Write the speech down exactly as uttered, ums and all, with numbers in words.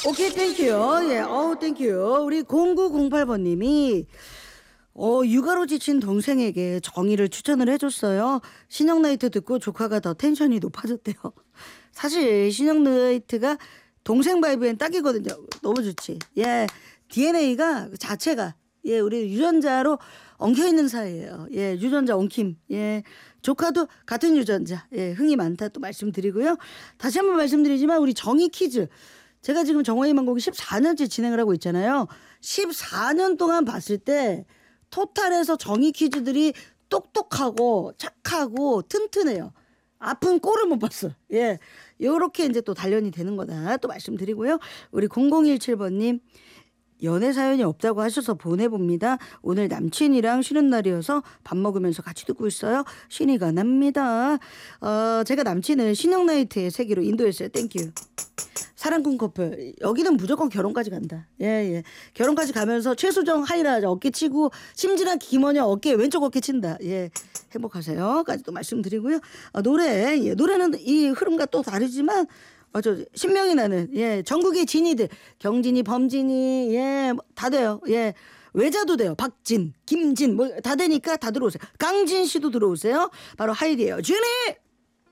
오케이, 땡큐. 예, 어우, 땡큐. 우리 공구공팔 번님이 어, 육아로 지친 동생에게 정의를 추천을 해줬어요. 신영나이트 듣고 조카가 더 텐션이 높아졌대요. 사실 신영나이트가 동생 바이브엔 딱이거든요. 너무 좋지. 예, 디엔에이가 자체가 예, 우리 유전자로 엉켜 있는 사이예요. 예, 유전자 엉킴. 예, 조카도 같은 유전자. 예, 흥이 많다 또 말씀드리고요. 다시 한번 말씀드리지만 우리 정의 퀴즈. 제가 지금 정화의 만곡이 십사 년째 진행을 하고 있잖아요. 십사 년 동안 봤을 때 토탈에서 정의 퀴즈들이 똑똑하고 착하고 튼튼해요. 아픈 꼴을 못 봤어. 예. 요렇게 이제 또 단련이 되는 거다. 또 말씀드리고요. 우리 공공일칠 번님. 연애 사연이 없다고 하셔서 보내봅니다. 오늘 남친이랑 쉬는 날이어서 밥 먹으면서 같이 듣고 있어요. 신이가 납니다. 어, 제가 남친을 신영나이트의 세계로 인도했어요. 땡큐. 사랑꾼 커플 여기는 무조건 결혼까지 간다. 예예. 예. 결혼까지 가면서 최수정 하이라 어깨 치고 심진아 김원영 어깨 왼쪽 어깨 친다. 예, 행복하세요까지 또 말씀드리고요. 어, 노래 예, 노래는 이 흐름과 또 다르지만 어, 저 신명이 나는 예 전국의 진이들 경진이 범진이 예 다 돼요. 예. 외자도 돼요. 박진, 김진 뭐 다 되니까 다 들어오세요. 강진 씨도 들어오세요. 바로 하이리예요. 진이